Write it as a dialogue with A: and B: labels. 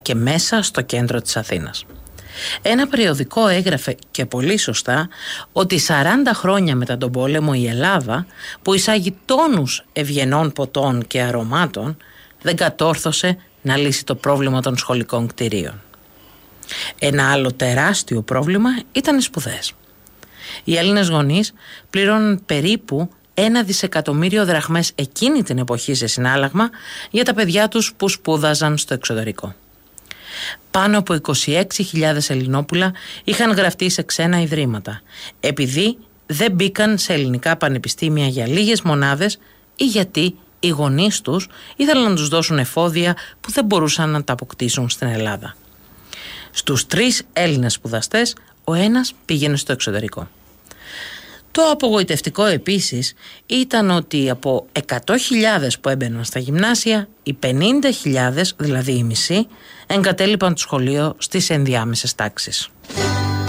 A: και μέσα στο κέντρο της Αθήνας. Ένα περιοδικό έγραφε και πολύ σωστά ότι 40 χρόνια μετά τον πόλεμο η Ελλάδα, που εισάγει τόνους ευγενών ποτών και αρωμάτων, δεν κατόρθωσε να λύσει το πρόβλημα των σχολικών κτηρίων. Ένα άλλο τεράστιο πρόβλημα ήταν οι σπουδές. Οι Έλληνες γονείς πλήρωναν περίπου 1 δισεκατομμύριο δραχμές εκείνη την εποχή σε συνάλλαγμα για τα παιδιά τους που σπούδαζαν στο εξωτερικό. Πάνω από 26.000 Ελληνόπουλα είχαν γραφτεί σε ξένα ιδρύματα, επειδή δεν μπήκαν σε ελληνικά πανεπιστήμια για λίγες μονάδες ή γιατί οι γονείς τους ήθελαν να τους δώσουν εφόδια που δεν μπορούσαν να τα αποκτήσουν στην Ελλάδα. Στους 3 Έλληνες σπουδαστές, ο ένας πήγαινε στο εξωτερικό. Το απογοητευτικό επίσης ήταν ότι από 100.000 που έμπαιναν στα γυμνάσια, οι 50.000, δηλαδή οι μισοί, εγκατέλειπαν το σχολείο στις ενδιάμεσες τάξεις.